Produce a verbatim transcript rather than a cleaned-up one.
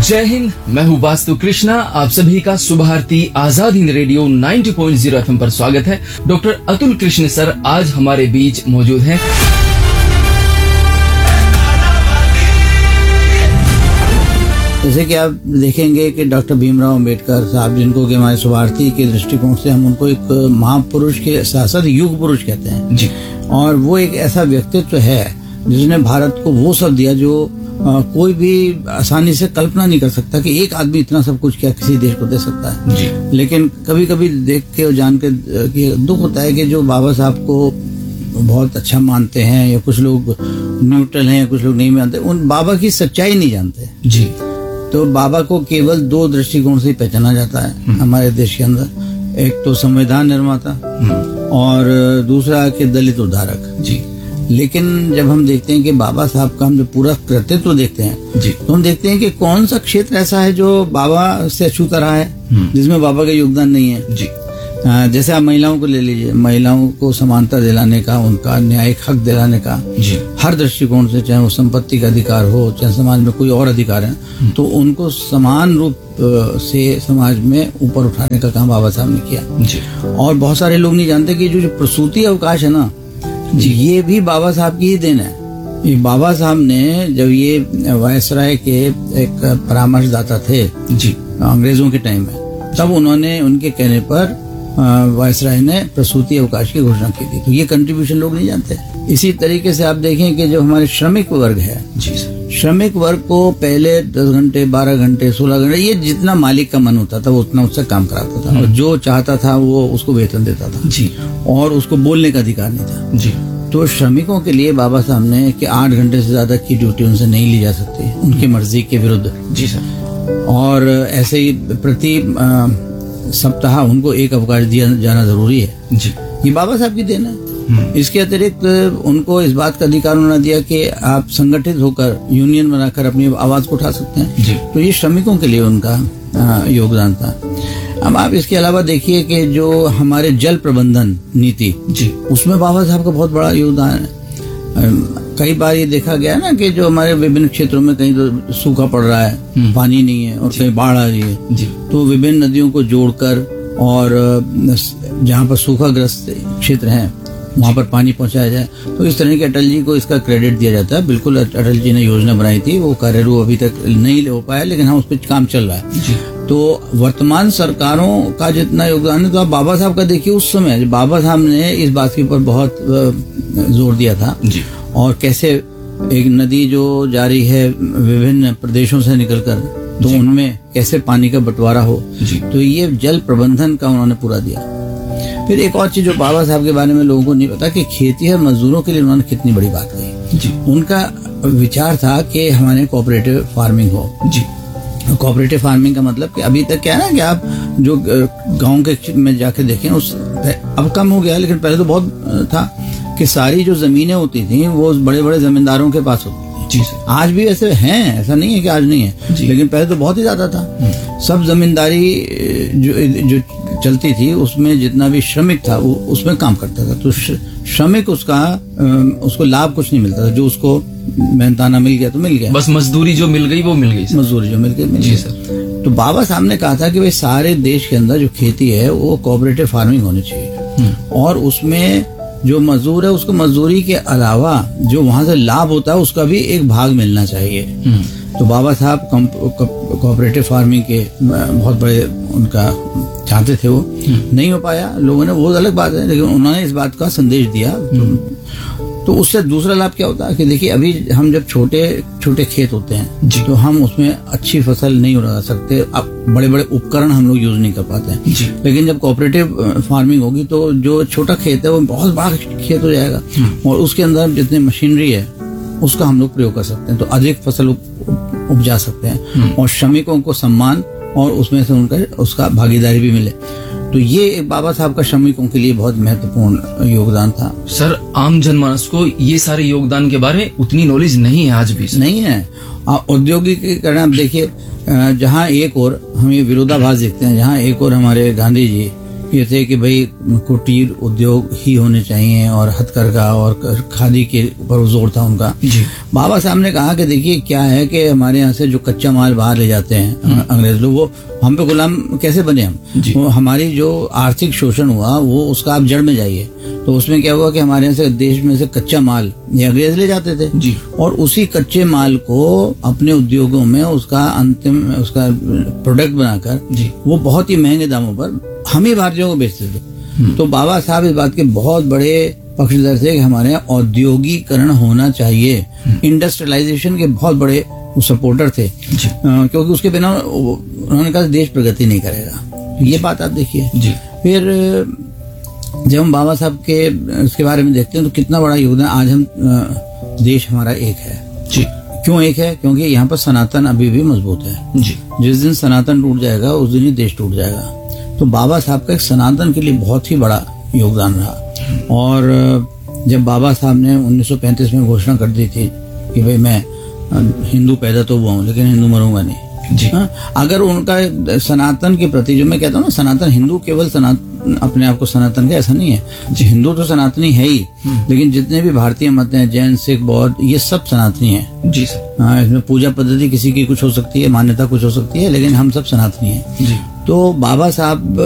जय हिंद, मैं हूँ वास्तु कृष्णा। आप सभी का सुभारती आजाद हिंद रेडियो नब्बे पॉइंट शून्य एफएम पर स्वागत है। डॉक्टर अतुल कृष्ण सर आज हमारे बीच मौजूद हैं। जैसे कि आप देखेंगे कि डॉक्टर भीमराव अंबेडकर साहब, जिनको कि हमारे सुभारती के दृष्टिकोण से हम उनको एक महापुरुष के साथ साथ युग पुरुष कहते हैं जी। और वो एक ऐसा व्यक्तित्व है जिसने भारत को वो सब दिया जो आ, कोई भी आसानी से कल्पना नहीं कर सकता कि एक आदमी इतना सब कुछ क्या किसी देश को दे सकता है जी। लेकिन कभी कभी देख के और जान के कि दुख होता है कि जो बाबा साहब को बहुत अच्छा मानते हैं या कुछ लोग न्यूट्रल हैं या कुछ लोग नहीं मानते, उन बाबा की सच्चाई नहीं जानते जी। तो बाबा को केवल दो दृष्टिकोण से पहचाना जाता है हमारे देश के अंदर। एक तो संविधान निर्माता और दूसरा कि दलित उद्धारक जी। लेकिन जब हम देखते हैं कि बाबा साहब का हम जो पूरा कृतित्व देखते हैं जी, तो हम देखते हैं कि कौन सा क्षेत्र ऐसा है जो बाबा से अछूता रहा है, जिसमें बाबा का योगदान नहीं है जी। जैसे आप महिलाओं को ले लीजिए, महिलाओं को समानता दिलाने का, उनका न्यायिक हक दिलाने का जी, हर दृष्टिकोण से, चाहे वो संपत्ति का अधिकार हो, चाहे समाज में कोई और अधिकार है, तो उनको समान रूप से समाज में ऊपर उठाने का काम बाबा साहब ने किया जी। और बहुत सारे लोग नहीं जानते कि जो प्रसूति अवकाश है ना जी, ये भी बाबा साहब की ही देन है। ये बाबा साहब ने जब ये वायसराय के एक परामर्शदाता थे जी अंग्रेजों के टाइम में, तब उन्होंने उनके कहने पर वायसराय ने प्रसूति अवकाश की घोषणा की थी। तो ये कंट्रीब्यूशन लोग नहीं जानते। इसी तरीके से आप देखें कि जो हमारे श्रमिक वर्ग है जी, श्रमिक वर्ग को पहले दस घंटे बारह घंटे सोलह घंटे ये जितना मालिक का मन होता था वो उतना उससे काम कराता था, और जो चाहता था वो उसको वेतन देता था जी, और उसको बोलने का अधिकार नहीं था जी। तो श्रमिकों के लिए बाबा साहब ने कि आठ घंटे से ज्यादा की ड्यूटी उनसे नहीं ली जा सकती, उनकी मर्जी के विरुद्ध जी सर। और ऐसे ही प्रति सप्ताह उनको एक अवकाश दिया जाना जरूरी है जी। ये बाबा साहब की देन है। इसके अतिरिक्त उनको इस बात का अधिकार उन्होंने दिया कि आप संगठित होकर यूनियन बनाकर अपनी आवाज को उठा सकते हैं जी। तो ये श्रमिकों के लिए उनका योगदान था। अब आप इसके अलावा देखिए कि जो हमारे जल प्रबंधन नीति जी, उसमें बाबा साहब का बहुत बड़ा योगदान है। कई बार ये देखा गया ना कि जो हमारे विभिन्न क्षेत्रों में कहीं तो सूखा पड़ रहा है, पानी नहीं है, और कहीं बाढ़ आ रही है जी, तो विभिन्न नदियों को जोड़कर और जहाँ पर सूखाग्रस्त क्षेत्र हैं वहां पर पानी पहुंचाया जाए। तो इस तरह के अटल जी को इसका क्रेडिट दिया जाता है। बिल्कुल अटल जी ने योजना बनाई थी, वो कार्यरूप अभी तक नहीं हो पाया, लेकिन हाँ उस पर काम चल रहा है जी। तो वर्तमान सरकारों का जितना योगदान है, तो आप बाबा साहब का देखिए, उस समय बाबा साहब ने इस बात के ऊपर बहुत जोर दिया था जी। और कैसे एक नदी जो जारी है विभिन्न प्रदेशों से निकलकर, तो उनमें कैसे पानी का बंटवारा हो जी। तो ये जल प्रबंधन का उन्होंने पूरा दिया। फिर एक और चीज जो बाबा साहब के बारे में लोगों को नहीं पता कि खेतीहर मजदूरों के लिए उन्होंने कितनी बड़ी बात कही जी। उनका विचार था कि हमारे कोऑपरेटिव फार्मिंग हो जी। कोऑपरेटिव फार्मिंग का मतलब कि अभी तक क्या है ना कि आप जो गांव के में जाके देखें, उस अब कम हो गया, लेकिन पहले तो बहुत था कि सारी जो जमीनें होती थी वो बड़े बड़े जमींदारों के पास होती थी। आज भी ऐसे हैं, ऐसा नहीं है कि आज नहीं है, लेकिन पहले तो बहुत ही ज्यादा था। सब जमींदारी जो जो चलती थी उसमें जितना भी श्रमिक था वो उसमें काम करता था। तो श्रमिक उसका उसको लाभ कुछ नहीं मिलता था, जो उसको मेहनताना मिल गया तो मिल गया, बस मजदूरी जो मिल गई वो मिल गई, मजदूरी जो मिल गई मिल गई सर। तो बाबा साहब ने कहा था कि भाई सारे देश के अंदर जो खेती है वो कोऑपरेटिव फार्मिंग होनी चाहिए, और उसमें जो मजदूर है उसको मजदूरी के अलावा जो वहां से लाभ होता है उसका भी एक भाग मिलना चाहिए। तो बाबा साहब कोऑपरेटिव फार्मिंग के बहुत बड़े उनका चाहते थे, वो नहीं हो पाया, लोगों ने, बहुत अलग बात है, लेकिन उन्होंने इस बात का संदेश दिया। तो, तो उससे दूसरा लाभ क्या होता है कि देखिए अभी हम जब छोटे छोटे खेत होते हैं जी, तो हम उसमें अच्छी फसल नहीं उगा सकते, अब बड़े बड़े उपकरण हम लोग यूज नहीं कर पाते हैं जी। लेकिन जब कोऑपरेटिव फार्मिंग होगी तो जो छोटा खेत है वो बहुत बड़ा खेत हो जाएगा, और उसके अंदर जितनी मशीनरी है उसका हम लोग प्रयोग कर सकते हैं, तो अधिक फसल उपजा सकते हैं, और श्रमिकों को सम्मान और उसमें से उनका उसका भागीदारी भी मिले। तो ये बाबा साहब का श्रमिकों के लिए बहुत महत्वपूर्ण योगदान था। सर, आम जनमानस को ये सारे योगदान के बारे में उतनी नॉलेज नहीं है, आज भी नहीं है। औद्योगिकीकरण आप देखिए, जहाँ एक और हम ये विरोधाभास देखते हैं, जहाँ एक और हमारे गांधी जी ये थे कि भाई कुटीर उद्योग ही होने चाहिए और हथकरघा और खादी के ऊपर जोर था उनका। जी। बाबा साहब ने कहा कि देखिए क्या है कि हमारे यहाँ से जो कच्चा माल बाहर ले जाते हैं अंग्रेज लोग, वो हम पे गुलाम कैसे बने हम। वो हमारी जो आर्थिक शोषण हुआ वो उसका आप जड़ में जाइए। तो उसमें क्या हुआ कि हमारे यहाँ से देश में से कच्चा माल ये अंग्रेज ले जाते थे जी। और उसी कच्चे माल को अपने उद्योगों में उसका अंतिम उसका प्रोडक्ट बनाकर जी वो बहुत ही महंगे दामों पर हम ही भारतीयों को बेचते थे। तो बाबा साहब इस बात के बहुत बड़े पक्षधर थे कि हमारे यहाँ औद्योगिकरण होना चाहिए। इंडस्ट्रियलाइजेशन के बहुत बड़े सपोर्टर थे जी। आ, क्योंकि उसके बिना उन्होंने कहा देश प्रगति नहीं करेगा। ये बात आप देखिए जी। फिर जब हम बाबा साहब के इसके बारे में देखते हैं तो कितना बड़ा योगदान। आज हम देश हमारा एक है जी। क्यों एक है? क्योंकि यहाँ पर सनातन अभी भी मजबूत है जी। जिस दिन सनातन टूट जाएगा उस दिन ही देश टूट जाएगा। तो बाबा साहब का एक सनातन के लिए बहुत ही बड़ा योगदान रहा। और जब बाबा साहब ने उन्नीस सौ पैंतीस में घोषणा कर दी थी कि भाई मैं हिंदू पैदा तो हुआ हूँ लेकिन हिंदू मरूंगा नहीं जी। हाँ, अगर उनका सनातन के प्रति, जो मैं कहता हूँ ना, सनातन हिंदू केवल सनातन अपने आप को सनातन का ऐसा नहीं है जी। हिंदू तो सनातनी है ही, लेकिन जितने भी भारतीय मत हैं, जैन, सिख, बौद्ध, ये सब सनातनी है जी सर। हाँ, इसमें पूजा पद्धति किसी की कुछ हो सकती है, मान्यता कुछ हो सकती है, लेकिन हम सब सनातनी है जी। तो बाबा साहब